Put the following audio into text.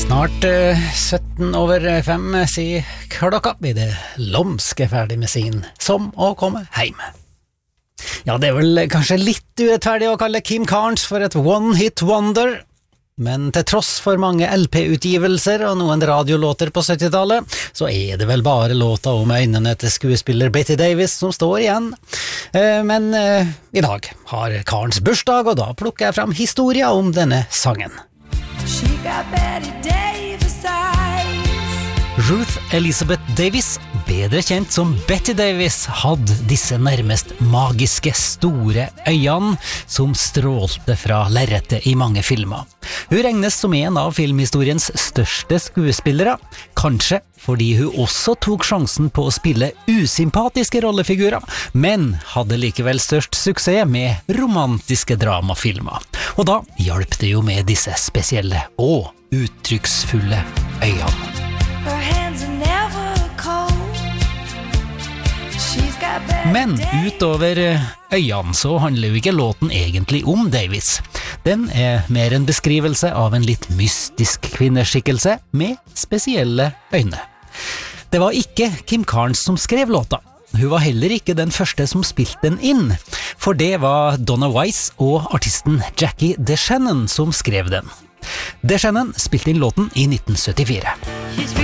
Snart 17:05 sier klokka blir det Lomske ferdig med sin Som å komme heim. Ja, det er vel kanskje litt urettferdig å kalle Kim Carnes for et one-hit wonder, men til tross for mange LP-utgivelser og noen radiolåter på 70-tallet, så er det vel bare låta om øynene til skuespiller Betty Davis som står igjen. Men i dag har Carnes bursdag, og da plukker jeg fram historia om denne sangen. She got Betty Davis eyes. Ruth Elizabeth Davis, bedre kjent som Betty Davis, hadde disse nærmest magiske store øynene som strålte fra lerretet i mange filmer. Hun regnes som en av filmhistoriens største skuespillere, kanskje fordi hun også tok sjansen på å spille usympatiske rollefigurer, men hadde likevel størst suksess med romantiske dramafilmer. Og da hjalp det jo med disse spesielle og uttrykksfulle øynene. Her hands are never cold. She's got Betty Men Davis. utover øynene så handler jo ikke låten egentlig om Davis. Den er mer en beskrivelse av en litt mystisk kvinneskikkelse med spesielle øyne. Det var ikke Kim Carnes som skrev låta. Hun var heller ikke den første som spilte den inn, for det var Donna Weiss og artisten Jackie DeShannon som skrev den. DeShannon spilte inn låten i 1974. She's